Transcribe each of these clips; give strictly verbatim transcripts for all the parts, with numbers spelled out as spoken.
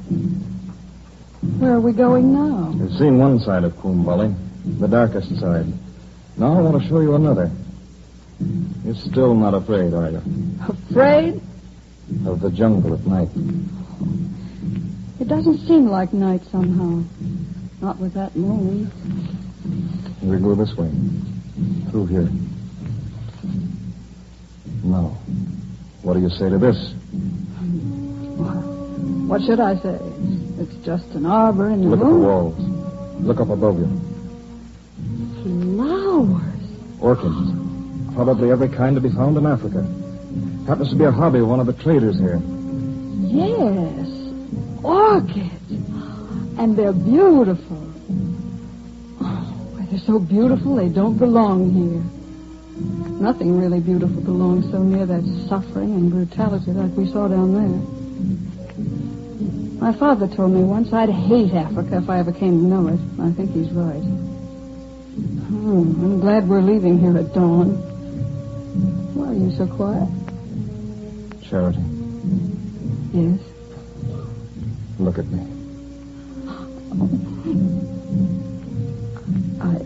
Where are we going now? You've seen one side of Kumbali, the darkest side. Now I want to show you another. You're still not afraid, are you? Afraid? Of the jungle at night. It doesn't seem like night somehow. Not with that moon. We go this way. Through here. Now, what do you say to this? What should I say? It's just an arbor in the Look moon. at the walls. Look up above you. Flowers. Orchids. Probably every kind to be found in Africa. Happens to be a hobby of one of the traders here. Yes. Orchids. And they're beautiful. Oh, they're so beautiful they don't belong here. Nothing really beautiful belongs so near that suffering and brutality like we saw down there. My father told me once I'd hate Africa if I ever came to know it. I think he's right. Oh, I'm glad we're leaving here at dawn. Why are you so quiet? Charity. Yes? Look at me. I...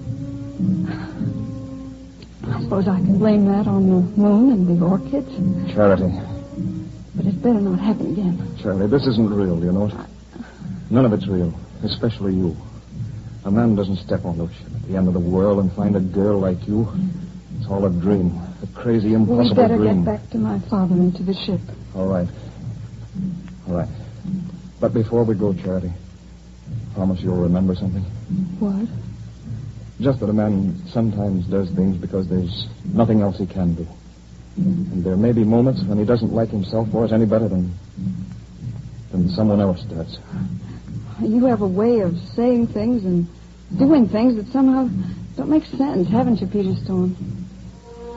I suppose I can blame that on the moon and the orchids. Charity. But it's better not happen again. Charity, this isn't real, you know it? None of it's real, especially you. A man doesn't step on the ship at the end of the world and find a girl like you. It's all a dream, a crazy, impossible we better dream. get back to my father and to the ship. All right. All right. But before we go, Charity, promise you'll remember something. What? Just that a man sometimes does things because there's nothing else he can do. And there may be moments when he doesn't like himself or us any better than than someone else does. You have a way of saying things and doing things that somehow don't make sense, haven't you, Peter Stone?